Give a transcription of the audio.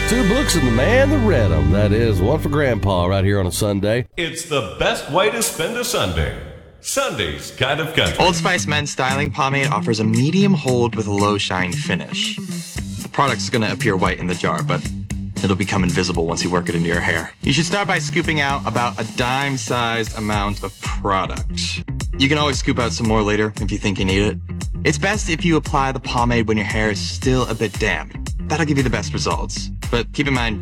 Two books and the man that read them. That is one for Grandpa right here on a Sunday. It's the best way to spend a Sunday. Sunday's Kind of Country. Old Spice Men's Styling Pomade offers a medium hold with a low shine finish. The product's going to appear white in the jar, but it'll become invisible once you work it into your hair. You should start by scooping out about a dime-sized amount of product. You can always scoop out some more later if you think you need it. It's best if you apply the pomade when your hair is still a bit damp. That'll give you the best results. But keep in mind,